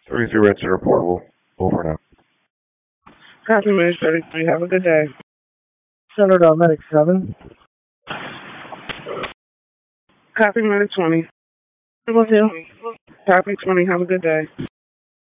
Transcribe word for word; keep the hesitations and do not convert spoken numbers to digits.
three three Red Center Portable. Over and out. Copy, Medic thirty-three. Have a good day. Center dot Medic seven. Copy, Medic twenty. With you. Copy, twenty. Have a good day.